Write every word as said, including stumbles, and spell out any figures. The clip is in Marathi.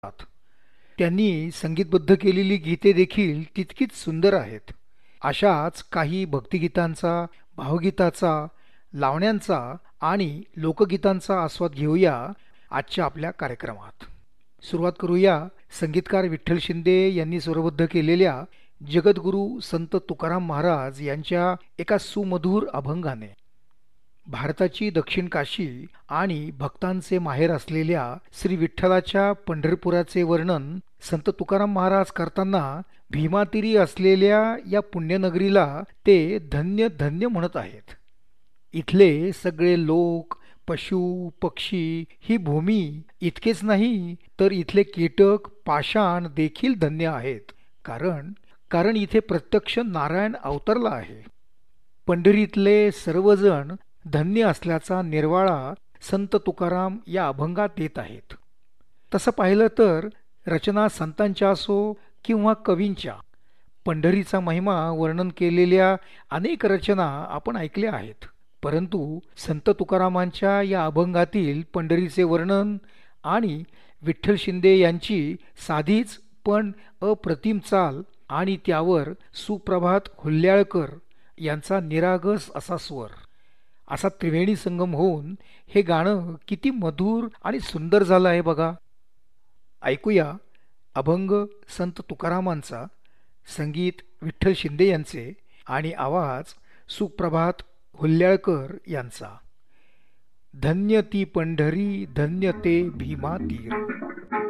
आहेत. त्यांनी संगीतबद्ध केलेली गीते देखील तितकीच सुंदर आहेत. अशाच काही भक्तिगीतांचा, भावगीताचा, लावण्यांचा आणि लोकगीतांचा आस्वाद घेऊया आजच्या आपल्या कार्यक्रमात. सुरुवात करूया संगीतकार विठ्ठल शिंदे यांनी स्वरबद्ध केलेल्या जगद्गुरू संत तुकाराम महाराज यांच्या एका सुमधुर अभंगाने. भारताची दक्षिण काशी आणि भक्तांचे माहेर असलेल्या श्री विठ्ठलाच्या पंढरपुराचे वर्णन संत तुकाराम महाराज करताना भीमातीरी असलेल्या या पुण्यनगरीला ते धन्य धन्य म्हणत आहेत. इथले सगळे लोक, पशु, पक्षी, ही भूमी इतकेच नाही तर इथले कीटक, पाषाण देखील धन्य आहेत. कारण कारण इथे प्रत्यक्ष नारायण अवतरला आहे. पंढरीतले सर्वजण धन्य असल्याचा निर्वाळा संत तुकाराम या अभंगात देत आहेत. तसं पाहिलं तर रचना संतांच्या असो किंवा कवींच्या, पंढरीचा महिमा वर्णन केलेल्या अनेक रचना आपण ऐकल्या आहेत. परंतु संत तुकारामांच्या या अभंगातील पंढरीचे वर्णन आणि विठ्ठल शिंदे यांची साधीच पण अप्रतिम चाल आणि त्यावर सुप्रभात हुल्ल्याळकर यांचा निरागस असा स्वर, असा त्रिवेणी संगम होऊन हे गाणं किती मधुर आणि सुंदर झालं आहे बघा. ऐकूया अभंग संत तुकारामांचा, संगीत विठ्ठल शिंदे यांचे आणि आवाज सुप्रभात हुल्ल्याळकर यांचा. धन्य ती पंढरी, धन्य ते भीमा तीर.